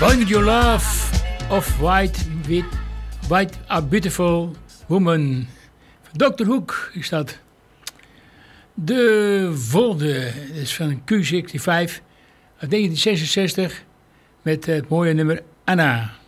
Find Your Love of White a Beautiful Woman. Dr. Hook is dat. De volgende is van Q65 uit 1966 met het mooie nummer Anna.